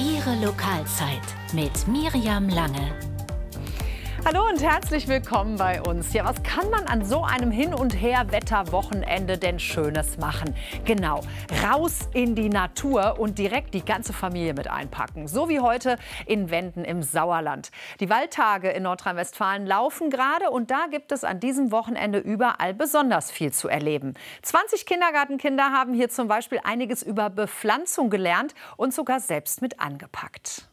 Ihre Lokalzeit mit Miriam Lange. Hallo und herzlich willkommen bei uns. Ja, was kann man an so einem Hin- und Her-Wetterwochenende denn Schönes machen? Genau, raus in die Natur und direkt die ganze Familie mit einpacken. So wie heute in Wenden im Sauerland. Die Waldtage in Nordrhein-Westfalen laufen gerade und da gibt es an diesem Wochenende überall besonders viel zu erleben. 20 Kindergartenkinder haben hier zum Beispiel einiges über Bepflanzung gelernt und sogar selbst mit angepackt.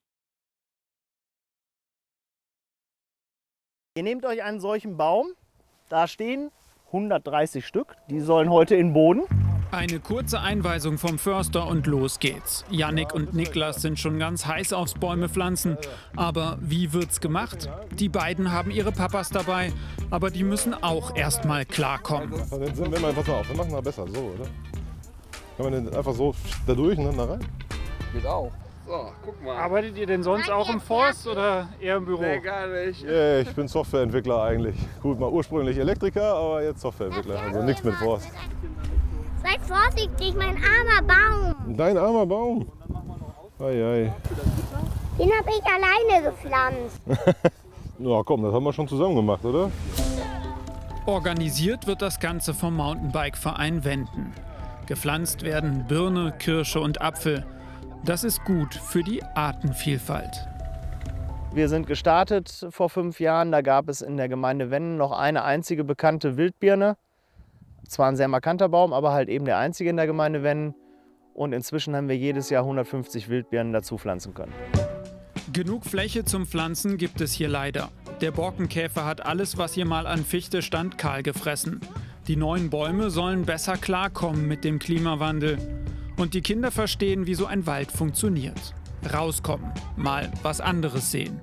Ihr nehmt euch einen solchen Baum, da stehen 130 Stück, die sollen heute in den Boden. Eine kurze Einweisung vom Förster und los geht's. Jannik und Niklas sind schon ganz heiß aufs Bäume pflanzen. Aber wie wird's gemacht? Die beiden haben ihre Papas dabei, aber die müssen auch erst mal klarkommen. Wenn man, pass mal auf, wir machen das besser, so, oder? Kann man denn einfach so da durch und dann da rein? Geht auch. So, guck mal. Arbeitet ihr denn sonst auch im Forst oder eher im Büro? Nee, gar nicht. Yeah, ich bin Softwareentwickler eigentlich. Gut, mal ursprünglich Elektriker, aber jetzt Softwareentwickler. Also nichts mit Forst. Seid vorsichtig, mein armer Baum. Dein armer Baum. Ei. Den habe ich alleine gepflanzt. Ja, komm, das haben wir schon zusammen gemacht, oder? Organisiert wird das Ganze vom Mountainbike-Verein Wenden. Gepflanzt werden Birne, Kirsche und Apfel. Das ist gut für die Artenvielfalt. Wir sind gestartet vor 5 Jahren, da gab es in der Gemeinde Wenden noch eine einzige bekannte Wildbirne. Zwar ein sehr markanter Baum, aber halt eben der einzige in der Gemeinde Wenden. Und inzwischen haben wir jedes Jahr 150 Wildbirnen dazu pflanzen können. Genug Fläche zum Pflanzen gibt es hier leider. Der Borkenkäfer hat alles, was hier mal an Fichte stand, kahl gefressen. Die neuen Bäume sollen besser klarkommen mit dem Klimawandel. Und die Kinder verstehen, wie so ein Wald funktioniert. Rauskommen, mal was anderes sehen.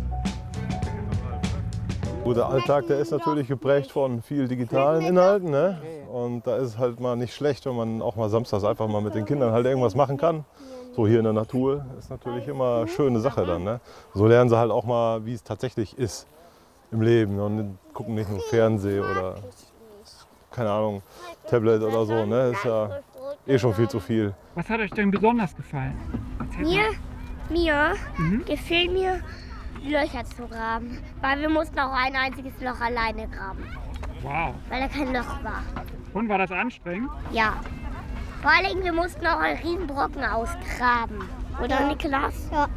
Gut, der Alltag, der ist natürlich geprägt von viel digitalen Inhalten, ne? Und da ist es halt mal nicht schlecht, wenn man auch mal samstags einfach mal mit den Kindern halt irgendwas machen kann. So hier in der Natur ist natürlich immer eine schöne Sache dann, ne? So lernen sie halt auch mal, wie es tatsächlich ist im Leben und gucken nicht nur Fernsehen oder, keine Ahnung, Tablet oder so, ne? Ist ja eh schon viel zu viel. Was hat euch denn besonders gefallen? Mir gefällt mir, Löcher zu graben. Weil wir mussten auch ein einziges Loch alleine graben. Wow. Weil da kein Loch war. Und war das anstrengend? Ja. Vor allem, wir mussten auch einen Riesenbrocken ausgraben. Oder Niklas? Ja.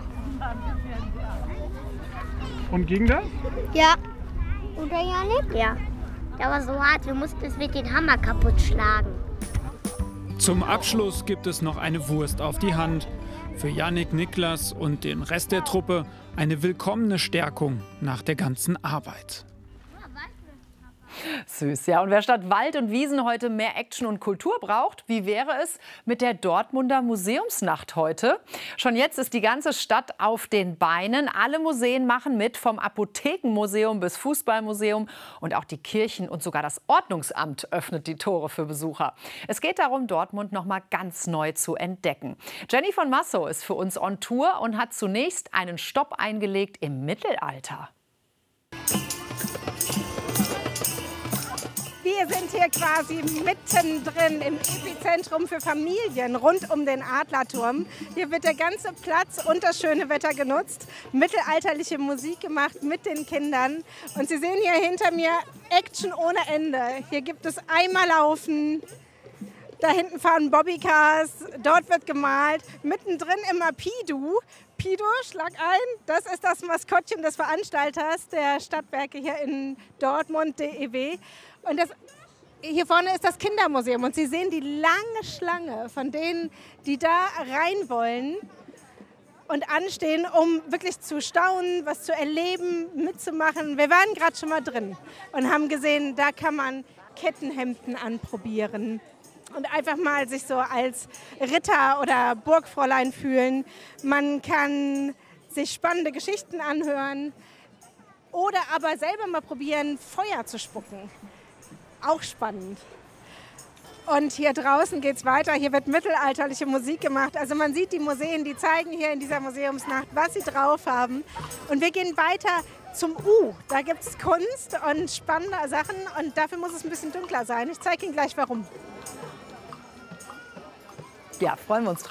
Und ging das? Ja. Oder Janik? Ja. Der war so hart, wir mussten es mit dem Hammer kaputt schlagen. Zum Abschluss gibt es noch eine Wurst auf die Hand. Für Jannik, Niklas und den Rest der Truppe eine willkommene Stärkung nach der ganzen Arbeit. Süß, ja. Und wer statt Wald und Wiesen heute mehr Action und Kultur braucht, wie wäre es mit der Dortmunder Museumsnacht heute? Schon jetzt ist die ganze Stadt auf den Beinen. Alle Museen machen mit, vom Apothekenmuseum bis Fußballmuseum. Und auch die Kirchen und sogar das Ordnungsamt öffnet die Tore für Besucher. Es geht darum, Dortmund noch mal ganz neu zu entdecken. Jenny von Massow ist für uns on Tour und hat zunächst einen Stopp eingelegt im Mittelalter. Wir sind hier quasi mittendrin im Epizentrum für Familien rund um den Adlerturm. Hier wird der ganze Platz und das schöne Wetter genutzt, mittelalterliche Musik gemacht mit den Kindern. Und Sie sehen hier hinter mir Action ohne Ende. Hier gibt es Eimerlaufen, da hinten fahren Bobbycars, dort wird gemalt, mittendrin immer Pidu. Pidu, schlag ein, das ist das Maskottchen des Veranstalters der Stadtwerke hier in Dortmund, DEW. Und hier vorne ist das Kindermuseum und Sie sehen die lange Schlange von denen, die da rein wollen und anstehen, um wirklich zu staunen, was zu erleben, mitzumachen. Wir waren gerade schon mal drin und haben gesehen, da kann man Kettenhemden anprobieren und einfach mal sich so als Ritter oder Burgfräulein fühlen. Man kann sich spannende Geschichten anhören oder aber selber mal probieren, Feuer zu spucken. Auch spannend. Und hier draußen geht es weiter. Hier wird mittelalterliche Musik gemacht. Also man sieht die Museen, die zeigen hier in dieser Museumsnacht, was sie drauf haben. Und wir gehen weiter zum U. Da gibt es Kunst und spannende Sachen. Und dafür muss es ein bisschen dunkler sein. Ich zeige Ihnen gleich, warum. Ja, freuen wir uns drauf.